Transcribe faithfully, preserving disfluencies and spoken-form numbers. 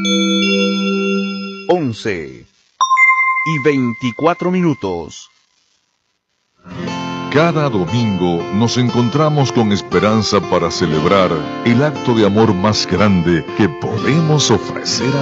once y veinticuatro minutos. Cada domingo nos encontramos con esperanza para celebrar el acto de amor más grande que podemos ofrecer a